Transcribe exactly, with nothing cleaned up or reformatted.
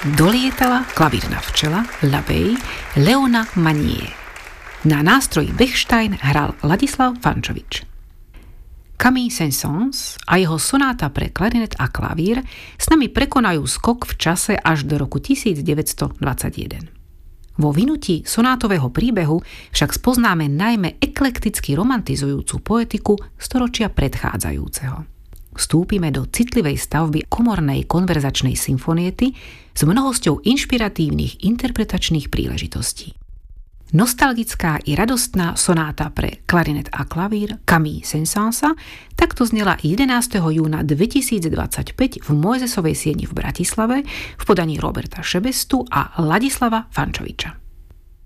Dolietala klavírna včela L'abeille Léona Magnier. Na nástroji Bechstein hral Ladislav Vančovič. Camille Saint-Saëns a jeho sonáta pre klarinet a klavír s nami prekonajú skok v čase až do roku devätnásťstodvadsaťjeden. Vo vynutí sonátového príbehu však spoznáme najmä eklekticky romantizujúcu poetiku storočia predchádzajúceho. Vstúpime do citlivej stavby komornej konverzačnej symfoniety s mnohosťou inšpiratívnych interpretačných príležitostí. Nostalgická i radostná sonáta pre klarinet a klavír Camille Saint-Saënsa takto znela jedenásteho júna dvetisícdvadsaťpäť v Mojzesovej sieni v Bratislave v podaní Roberta Šebestu a Ladislava Vančoviča.